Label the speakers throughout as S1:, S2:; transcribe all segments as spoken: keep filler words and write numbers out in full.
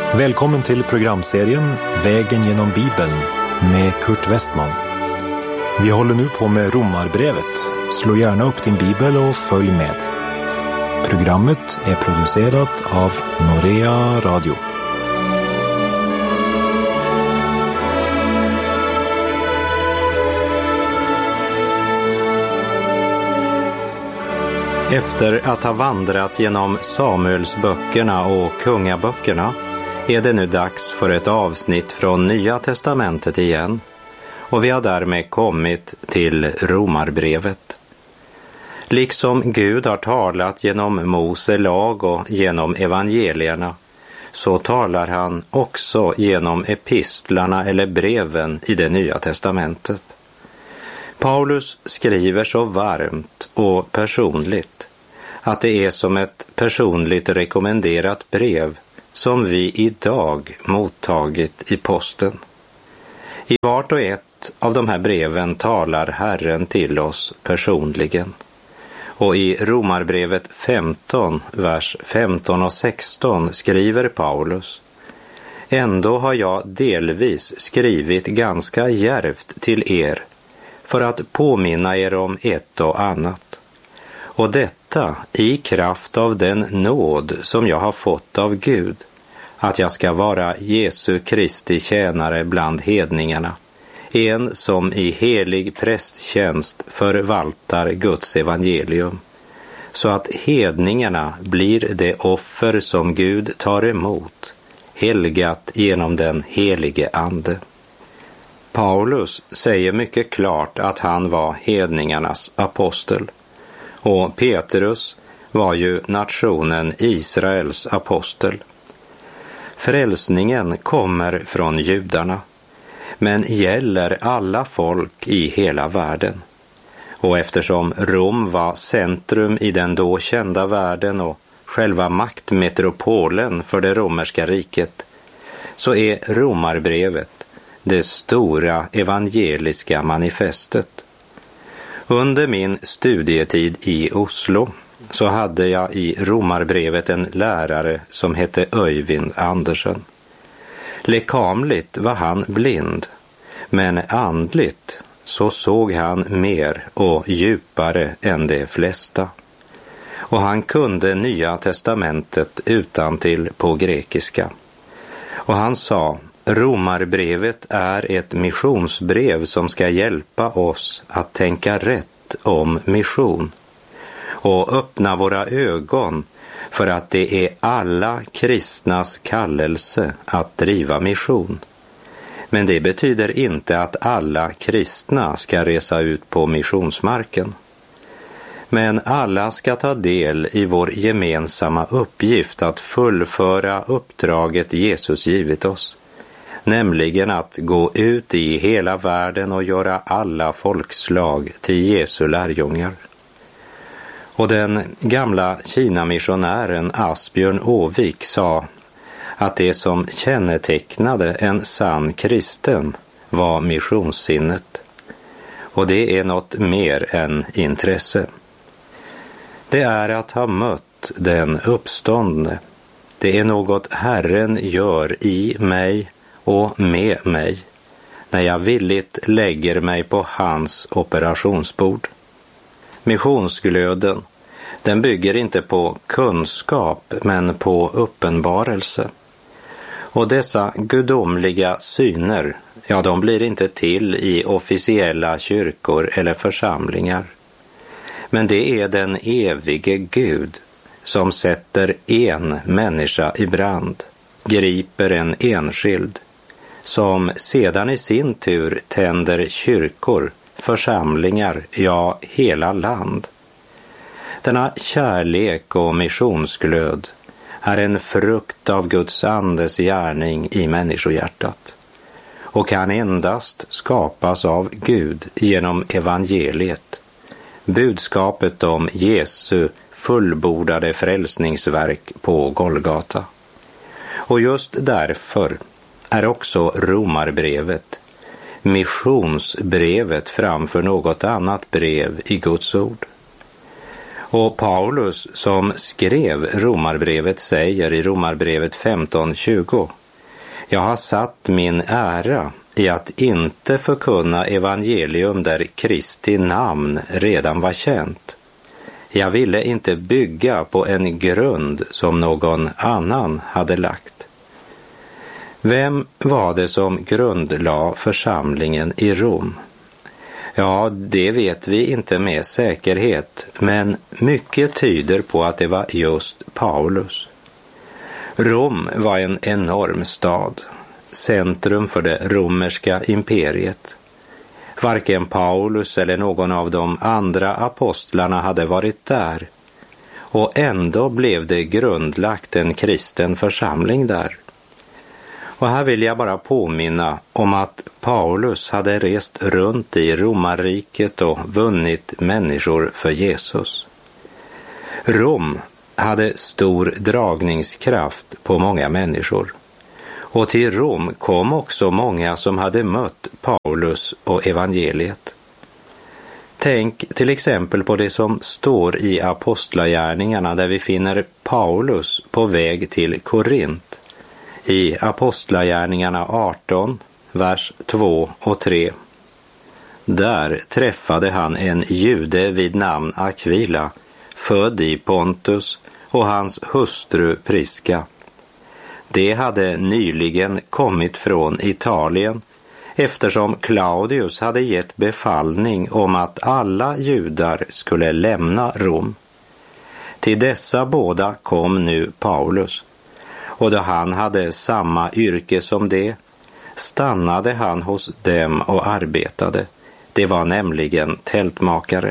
S1: Välkommen till programserien Vägen genom Bibeln med Kurt Westman. Vi håller nu på med Romarbrevet. Slå gärna upp din bibel och följ med. Programmet är producerat av Norea Radio.
S2: Efter att ha vandrat genom Samuelsböckerna och kungaböckerna är det nu dags för ett avsnitt från Nya testamentet igen, och vi har därmed kommit till Romarbrevet. Liksom Gud har talat genom Mose lag och genom evangelierna, så talar han också genom epistlarna eller breven i det Nya testamentet. Paulus skriver så varmt och personligt att det är som ett personligt rekommenderat brev som vi idag mottagit i posten. I vart och ett av de här breven talar Herren till oss personligen. Och i Romarbrevet femton, vers femton och sexton skriver Paulus: Ändå har jag delvis skrivit ganska djärvt till er för att påminna er om ett och annat. Och detta i kraft av den nåd som jag har fått av Gud, att jag ska vara Jesu Kristi tjänare bland hedningarna, en som i helig prästtjänst förvaltar Guds evangelium, så att hedningarna blir det offer som Gud tar emot, helgat genom den helige ande. Paulus säger mycket klart att han var hedningarnas apostel, och Petrus var ju nationen Israels apostel. Frälsningen kommer från judarna, men gäller alla folk i hela världen. Och eftersom Rom var centrum i den då kända världen och själva maktmetropolen för det romerska riket, så är Romarbrevet det stora evangeliska manifestet. Under min studietid i Oslo så hade jag i Romarbrevet en lärare som hette Öyvind Andersen. Lekamligt var han blind, men andligt så såg han mer och djupare än de flesta. Och han kunde Nya testamentet utantill på grekiska. Och han sa: Romarbrevet är ett missionsbrev som ska hjälpa oss att tänka rätt om mission och öppna våra ögon för att det är alla kristnas kallelse att driva mission. Men det betyder inte att alla kristna ska resa ut på missionsmarken. Men alla ska ta del i vår gemensamma uppgift att fullföra uppdraget Jesus givit oss, nämligen att gå ut i hela världen och göra alla folkslag till Jesu lärjungar. Och den gamla Kina-missionären Asbjörn Åvik sa att det som kännetecknade en sann kristen var missionssinnet. Och det är något mer än intresse. Det är att ha mött den uppståndne. Det är något Herren gör i mig och med mig när jag villigt lägger mig på hans operationsbord. Missionsglöden, den bygger inte på kunskap men på uppenbarelse. Och dessa gudomliga syner, ja, de blir inte till i officiella kyrkor eller församlingar. Men det är den evige Gud som sätter en människa i brand, griper en enskild, som sedan i sin tur tänder kyrkor, församlingar, ja, hela land. Denna kärlek och missionsglöd är en frukt av Guds andes gärning i människohjärtat och kan endast skapas av Gud genom evangeliet, budskapet om Jesu fullbordade frälsningsverk på Golgata. Och just därför är också Romarbrevet missionsbrevet framför något annat brev i Guds ord. Och Paulus som skrev Romarbrevet säger i Romarbrevet femton tjugo Jag har satt min ära i att inte förkunna evangelium där Kristi namn redan var känt. Jag ville inte bygga på en grund som någon annan hade lagt. Vem var det som grundlade församlingen i Rom? Ja, det vet vi inte med säkerhet, men mycket tyder på att det var just Paulus. Rom var en enorm stad, centrum för det romerska imperiet. Varken Paulus eller någon av de andra apostlarna hade varit där, och ändå blev det grundlagt en kristen församling där. Och här vill jag bara påminna om att Paulus hade rest runt i romarriket och vunnit människor för Jesus. Rom hade stor dragningskraft på många människor. Och till Rom kom också många som hade mött Paulus och evangeliet. Tänk till exempel på det som står i apostlagärningarna där vi finner Paulus på väg till Korint. I apostlagärningarna arton, vers två och tre. Där träffade han en jude vid namn Aquila, född i Pontus, och hans hustru Priska. De hade nyligen kommit från Italien eftersom Claudius hade gett befallning om att alla judar skulle lämna Rom. Till dessa båda kom nu Paulus, och då han hade samma yrke som de stannade han hos dem och arbetade. Det var nämligen tältmakare.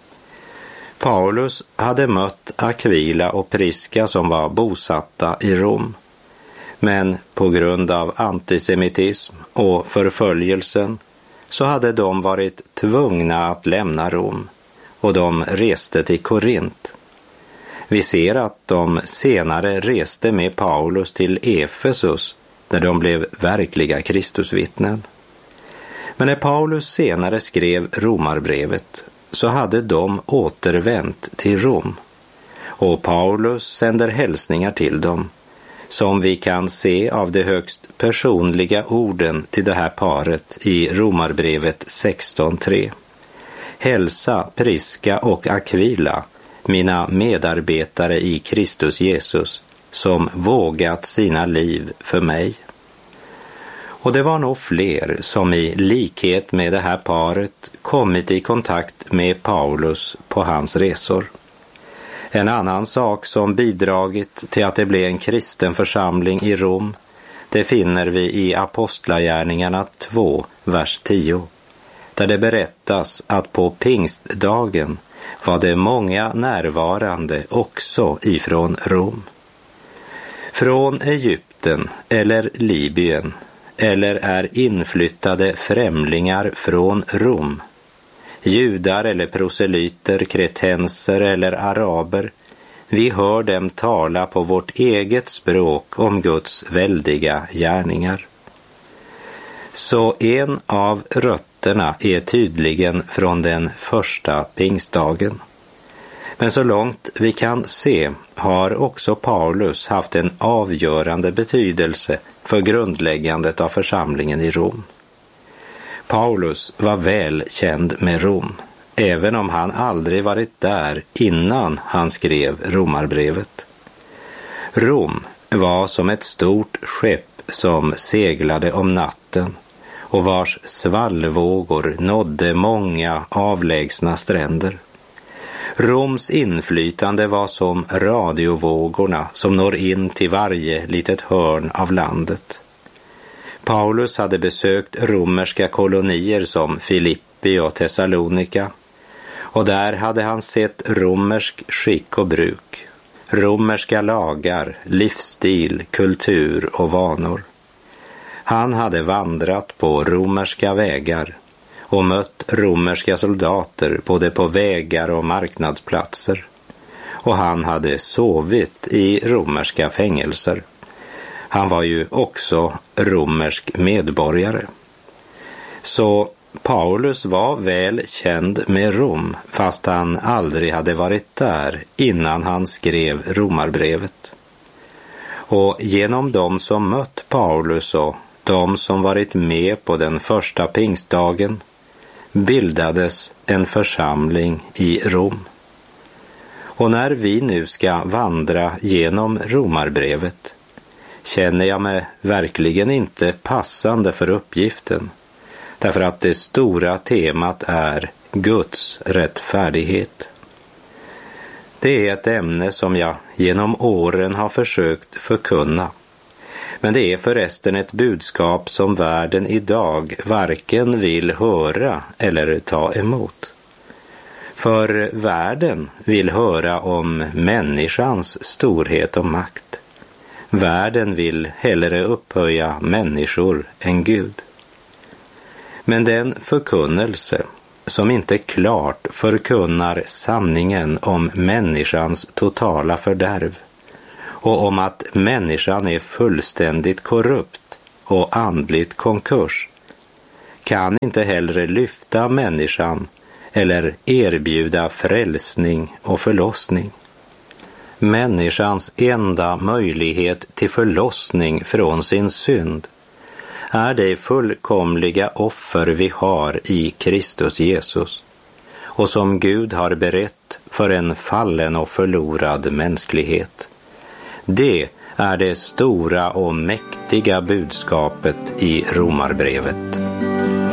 S2: Paulus hade mött Aquila och Priska som var bosatta i Rom. Men på grund av antisemitism och förföljelsen så hade de varit tvungna att lämna Rom, och de reste till Korint. Vi ser att de senare reste med Paulus till Efesus där de blev verkliga Kristusvittnen. Men när Paulus senare skrev Romarbrevet så hade de återvänt till Rom, och Paulus sänder hälsningar till dem, som vi kan se av de högst personliga orden till det här paret i Romarbrevet sexton tre. Hälsa Priska och Aquila, mina medarbetare i Kristus Jesus, som vågat sina liv för mig. Och det var nog fler som i likhet med det här paret kommit i kontakt med Paulus på hans resor. En annan sak som bidragit till att det blev en kristen församling i Rom, det finner vi i Apostlagärningarna två, vers tio, där det berättas att på pingstdagen var det många närvarande också ifrån Rom. Från Egypten eller Libyen, eller är inflyttade främlingar från Rom. Judar eller proselyter, kretenser eller araber, vi hör dem tala på vårt eget språk om Guds väldiga gärningar. Så en av rötterna är tydligen från den första pingstdagen. Men så långt vi kan se har också Paulus haft en avgörande betydelse för grundläggandet av församlingen i Rom. Paulus var väl känd med Rom, även om han aldrig varit där innan han skrev Romarbrevet. Rom var som ett stort skepp som seglade om natten och vars svallvågor nådde många avlägsna stränder. Roms inflytande var som radiovågorna som når in till varje litet hörn av landet. Paulus hade besökt romerska kolonier som Filippi och Thessalonika, och där hade han sett romersk skick och bruk, romerska lagar, livsstil, kultur och vanor. Han hade vandrat på romerska vägar och mött romerska soldater både på vägar och marknadsplatser, och han hade sovit i romerska fängelser. Han var ju också romersk medborgare. Så Paulus var väl känd med Rom, fast han aldrig hade varit där innan han skrev Romarbrevet. Och genom dem som mött Paulus och de som varit med på den första pingstdagen bildades en församling i Rom. Och när vi nu ska vandra genom Romarbrevet känner jag mig verkligen inte passande för uppgiften, därför att det stora temat är Guds rättfärdighet. Det är ett ämne som jag genom åren har försökt förkunna, men det är förresten ett budskap som världen idag varken vill höra eller ta emot. För världen vill höra om människans storhet och makt. Världen vill hellre upphöja människor än Gud. Men den förkunnelse som inte klart förkunnar sanningen om människans totala fördärv och om att människan är fullständigt korrupt och andligt konkurs, kan inte hellre lyfta människan eller erbjuda frälsning och förlossning. Människans enda möjlighet till förlossning från sin synd är det fullkomliga offer vi har i Kristus Jesus och som Gud har berett för en fallen och förlorad mänsklighet. Det är det stora och mäktiga budskapet i Romarbrevet.